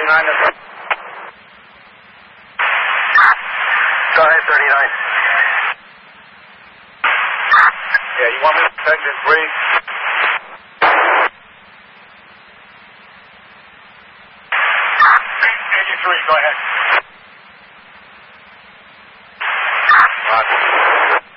Go ahead, 39. Yeah, you want me to send in 3? Go ahead.